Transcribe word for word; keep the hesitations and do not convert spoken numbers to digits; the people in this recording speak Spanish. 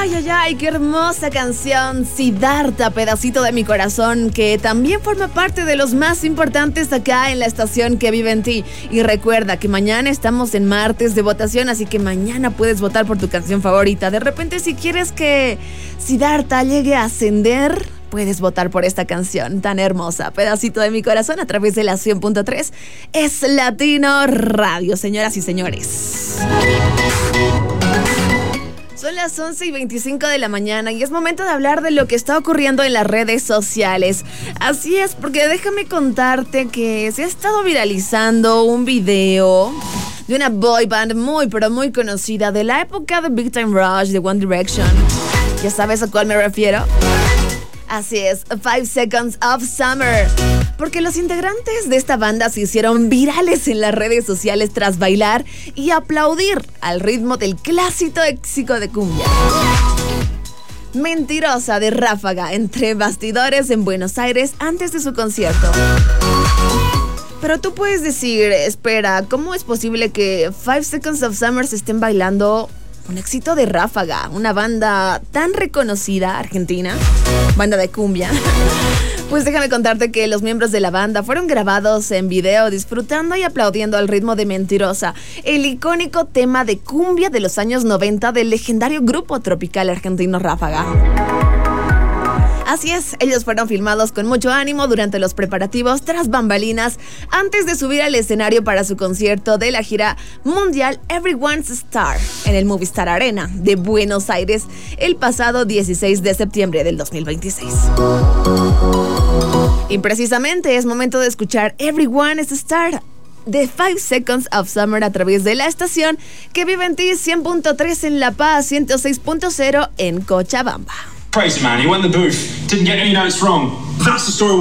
Ay, ay, ay, qué hermosa canción, Siddhartha, pedacito de mi corazón, que también forma parte de los más importantes acá en la estación que vive en ti. Y recuerda que mañana estamos en martes de votación, así que mañana puedes votar por tu canción favorita. De repente, si quieres que Siddhartha llegue a ascender, puedes votar por esta canción tan hermosa, pedacito de mi corazón, a través de la cien punto tres. Es Latino Radio, señoras y señores. Son las once y veinticinco de la mañana y es momento de hablar de lo que está ocurriendo en las redes sociales. Así es, porque déjame contarte que se ha estado viralizando un video de una boy band muy, pero muy conocida de la época de Big Time Rush, de One Direction. ¿Ya sabes a cuál me refiero? Así es, Five Seconds of Summer. Porque los integrantes de esta banda se hicieron virales en las redes sociales tras bailar y aplaudir al ritmo del clásico éxito de cumbia Mentirosa de Ráfaga, entre bastidores en Buenos Aires antes de su concierto. Pero tú puedes decir, espera, ¿cómo es posible que Five Seconds of Summer se estén bailando un éxito de Ráfaga, una banda tan reconocida, argentina, banda de cumbia? Pues déjame contarte que los miembros de la banda fueron grabados en video disfrutando y aplaudiendo al ritmo de Mentirosa, el icónico tema de cumbia de los años noventa del legendario grupo tropical argentino Ráfaga. Así es, ellos fueron filmados con mucho ánimo durante los preparativos tras bambalinas antes de subir al escenario para su concierto de la gira mundial Everyone's Star en el Movistar Arena de Buenos Aires el pasado dieciséis de septiembre del dos mil veintiséis. Y precisamente es momento de escuchar Everyone's Star de Five Seconds of Summer a través de la estación que vive en ti, cien punto tres en La Paz, ciento seis punto cero en Cochabamba. Crazy man, he went in the booth, didn't get any notes wrong. That's the story.